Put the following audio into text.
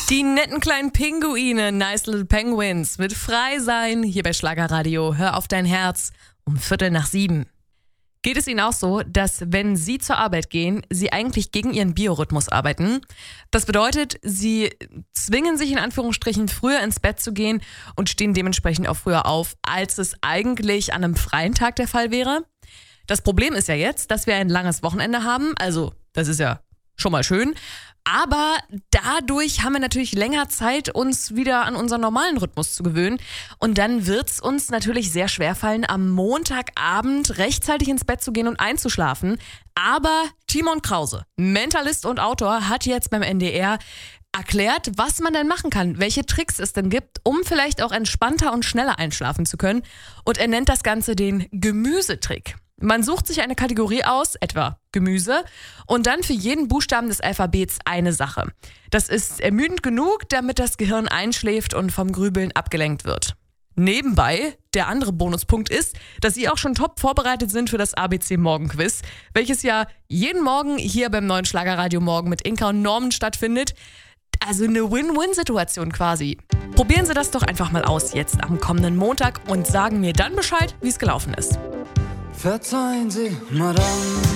Die netten kleinen Pinguine, Nice Little Penguins, mit Frei sein, hier bei Schlagerradio. Hör auf dein Herz um 6:45. Geht es Ihnen auch so, dass wenn Sie zur Arbeit gehen, Sie eigentlich gegen Ihren Biorhythmus arbeiten? Das bedeutet, Sie zwingen sich in Anführungsstrichen früher ins Bett zu gehen und stehen dementsprechend auch früher auf, als es eigentlich an einem freien Tag der Fall wäre? Das Problem ist ja jetzt, dass wir ein langes Wochenende haben, also das ist ja schon mal schön. Aber dadurch haben wir natürlich länger Zeit, uns wieder an unseren normalen Rhythmus zu gewöhnen. Und dann wird es uns natürlich sehr schwerfallen, am Montagabend rechtzeitig ins Bett zu gehen und einzuschlafen. Aber Timon Krause, Mentalist und Autor, hat jetzt beim NDR erklärt, was man denn machen kann, welche Tricks es denn gibt, um vielleicht auch entspannter und schneller einschlafen zu können. Und er nennt das Ganze den Gemüsetrick. Man sucht sich eine Kategorie aus, etwa Gemüse, und dann für jeden Buchstaben des Alphabets eine Sache. Das ist ermüdend genug, damit das Gehirn einschläft und vom Grübeln abgelenkt wird. Nebenbei, der andere Bonuspunkt ist, dass Sie auch schon top vorbereitet sind für das ABC-Morgen-Quiz, welches ja jeden Morgen hier beim neuen Schlagerradio Morgen mit Inka und Norman stattfindet. Also eine Win-Win-Situation quasi. Probieren Sie das doch einfach mal aus jetzt am kommenden Montag und sagen mir dann Bescheid, wie es gelaufen ist. Verzeihen Sie, Madame.